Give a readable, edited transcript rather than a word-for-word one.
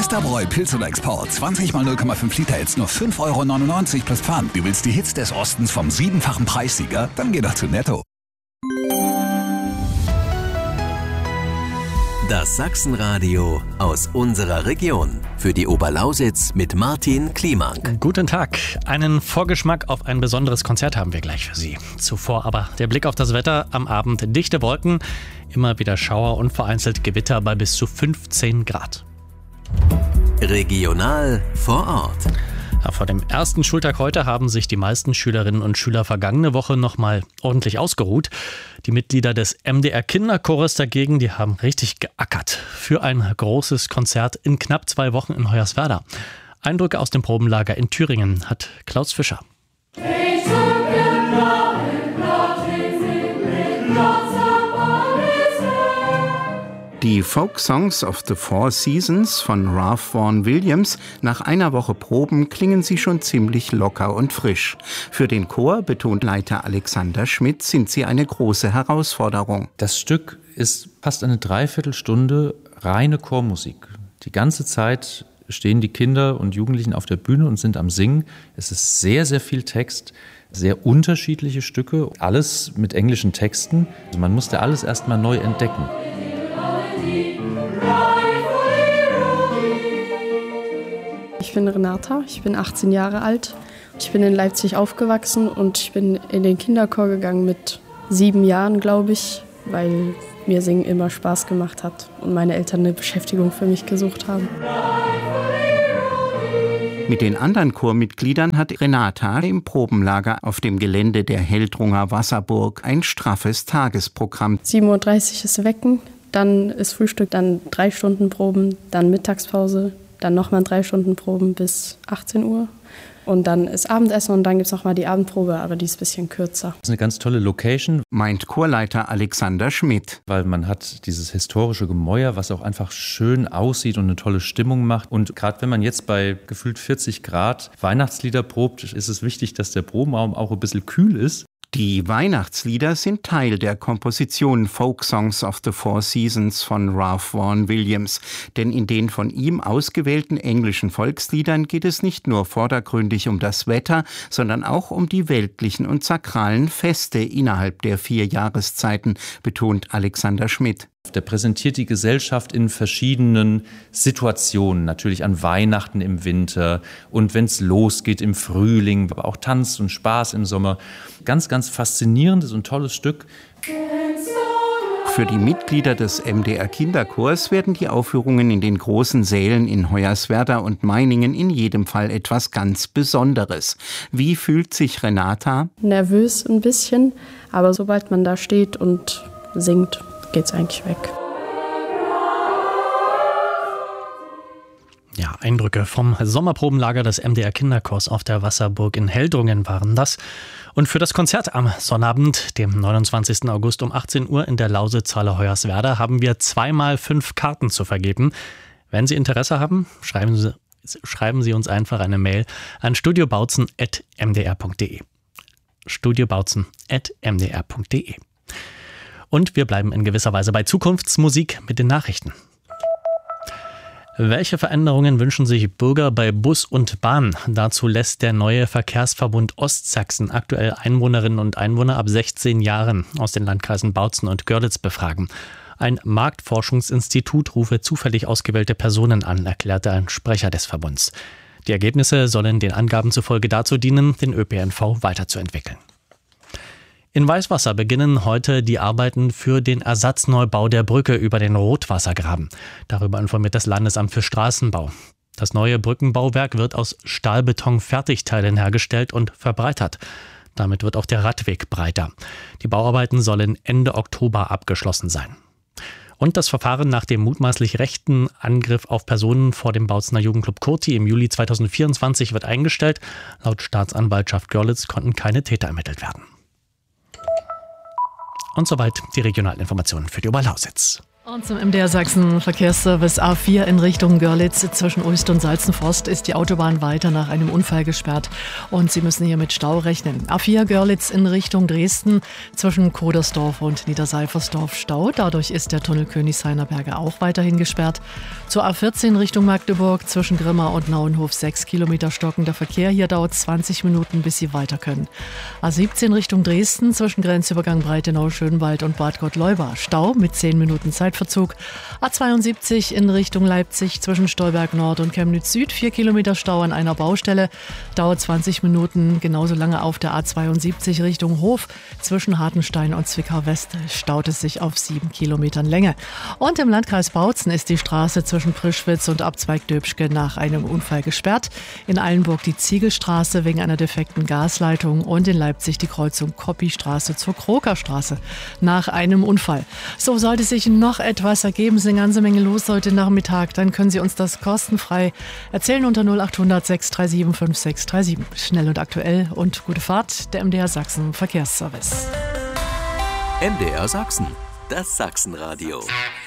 Westerbräu Pilz oder Export. 20 mal 0,5 Liter jetzt nur 5,99 € plus Pfand. Du willst die Hits des Ostens vom 7-fachen Preissieger? Dann geh doch zu Netto. Das Sachsenradio aus unserer Region. Für die Oberlausitz mit Martin Klimank. Guten Tag. Einen Vorgeschmack auf ein besonderes Konzert haben wir gleich für Sie. Zuvor aber der Blick auf das Wetter. Am Abend dichte Wolken, immer wieder Schauer und vereinzelt Gewitter bei bis zu 15 Grad. Regional vor Ort. Ja, vor dem ersten Schultag heute haben sich die meisten Schülerinnen und Schüler vergangene Woche nochmal ordentlich ausgeruht. Die Mitglieder des MDR Kinderchores dagegen, die haben richtig geackert für ein großes Konzert in knapp 2 Wochen in Hoyerswerda. Eindrücke aus dem Probenlager in Thüringen hat Klaus Fischer. Die Folk Songs of the Four Seasons von Ralph Vaughan Williams. Nach einer Woche Proben klingen sie schon ziemlich locker und frisch. Für den Chor, betont Leiter Alexander Schmidt, sind sie eine große Herausforderung. Das Stück ist fast eine Dreiviertelstunde reine Chormusik. Die ganze Zeit stehen die Kinder und Jugendlichen auf der Bühne und sind am Singen. Es ist sehr, sehr viel Text, sehr unterschiedliche Stücke, alles mit englischen Texten. Also man musste alles erstmal neu entdecken. Ich bin Renata, ich bin 18 Jahre alt. Ich bin in Leipzig aufgewachsen und ich bin in den Kinderchor gegangen mit 7 Jahren, glaube ich, weil mir Singen immer Spaß gemacht hat und meine Eltern eine Beschäftigung für mich gesucht haben. Mit den anderen Chormitgliedern hat Renata im Probenlager auf dem Gelände der Heldrunger Wasserburg ein straffes Tagesprogramm. 7:30 Uhr ist Wecken, dann ist Frühstück, dann 3 Stunden Proben, dann Mittagspause, dann nochmal 3 Stunden Proben bis 18 Uhr. Und dann ist Abendessen und dann gibt es nochmal die Abendprobe, aber die ist ein bisschen kürzer. Das ist eine ganz tolle Location, meint Chorleiter Alexander Schmidt. Weil man hat dieses historische Gemäuer, was auch einfach schön aussieht und eine tolle Stimmung macht. Und gerade wenn man jetzt bei gefühlt 40 Grad Weihnachtslieder probt, ist es wichtig, dass der Probenraum auch ein bisschen kühl ist. Die Weihnachtslieder sind Teil der Komposition Folk Songs of the Four Seasons von Ralph Vaughan Williams. Denn in den von ihm ausgewählten englischen Volksliedern geht es nicht nur vordergründig um das Wetter, sondern auch um die weltlichen und sakralen Feste innerhalb der 4 Jahreszeiten, betont Alexander Schmidt. Der präsentiert die Gesellschaft in verschiedenen Situationen, natürlich an Weihnachten im Winter und wenn es losgeht im Frühling, aber auch Tanz und Spaß im Sommer. Ganz, ganz faszinierendes und tolles Stück. Für die Mitglieder des MDR Kinderchors werden die Aufführungen in den großen Sälen in Hoyerswerda und Meiningen in jedem Fall etwas ganz Besonderes. Wie fühlt sich Renata? Nervös ein bisschen, aber sobald man da steht und singt, geht's eigentlich weg. Ja, Eindrücke vom Sommerprobenlager des MDR Kinderchors auf der Wasserburg in Heldrungen waren das. Und für das Konzert am Sonnabend, dem 29. August um 18 Uhr in der Lausitzhalle Hoyerswerda, haben wir 2x5 Karten zu vergeben. Wenn Sie Interesse haben, schreiben Sie uns einfach eine Mail an studiobautzen@mdr.de. studiobautzen@mdr.de. Und wir bleiben in gewisser Weise bei Zukunftsmusik mit den Nachrichten. Welche Veränderungen wünschen sich Bürger bei Bus und Bahn? Dazu lässt der neue Verkehrsverbund Ostsachsen aktuell Einwohnerinnen und Einwohner ab 16 Jahren aus den Landkreisen Bautzen und Görlitz befragen. Ein Marktforschungsinstitut rufe zufällig ausgewählte Personen an, erklärte ein Sprecher des Verbunds. Die Ergebnisse sollen den Angaben zufolge dazu dienen, den ÖPNV weiterzuentwickeln. In Weißwasser beginnen heute die Arbeiten für den Ersatzneubau der Brücke über den Rotwassergraben. Darüber informiert das Landesamt für Straßenbau. Das neue Brückenbauwerk wird aus Stahlbeton-Fertigteilen hergestellt und verbreitert. Damit wird auch der Radweg breiter. Die Bauarbeiten sollen Ende Oktober abgeschlossen sein. Und das Verfahren nach dem mutmaßlich rechten Angriff auf Personen vor dem Bautzener Jugendclub Kurti im Juli 2024 wird eingestellt. Laut Staatsanwaltschaft Görlitz konnten keine Täter ermittelt werden. Und soweit die Regionalinformationen für die Oberlausitz. Und zum MDR Sachsen Verkehrsservice A4 in Richtung Görlitz zwischen Ulst und Salzenforst ist die Autobahn weiter nach einem Unfall gesperrt und Sie müssen hier mit Stau rechnen. A4 Görlitz in Richtung Dresden zwischen Kodersdorf und Niederseifersdorf Stau. Dadurch ist der Tunnel Königshainer Berge auch weiterhin gesperrt. Zur A14 Richtung Magdeburg zwischen Grimma und Nauenhof 6 Kilometer stockender Verkehr. Hier dauert 20 Minuten, bis Sie weiter können. A17 Richtung Dresden zwischen Grenzübergang Breitenau-Schönwald und Bad Gottleuba. Stau mit 10 Minuten Zeitverzug. A72 in Richtung Leipzig zwischen Stolberg Nord und Chemnitz Süd. 4 Kilometer Stau an einer Baustelle. Dauert 20 Minuten. Genauso lange auf der A72 Richtung Hof. Zwischen Hartenstein und Zwickau West staut es sich auf 7 Kilometern Länge. Und im Landkreis Bautzen ist die Straße zwischen Prischwitz und Abzweig Döbschke nach einem Unfall gesperrt. In Eilenburg die Ziegelstraße wegen einer defekten Gasleitung und in Leipzig die Kreuzung Koppistraße zur Krokerstraße nach einem Unfall. So sollte sich noch etwas ergeben, ist eine ganze Menge los heute Nachmittag, dann können Sie uns das kostenfrei erzählen unter 0800 637 5637. Schnell und aktuell und gute Fahrt, der MDR Sachsen Verkehrsservice. MDR Sachsen, das Sachsenradio.